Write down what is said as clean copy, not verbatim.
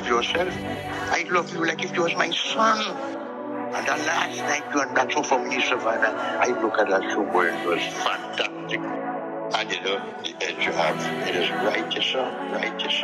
love yourself. I love you like if you was my son. And the last night you and that show for me, Savannah, I look at that show where it was fantastic. And the edge you have, it is righteous,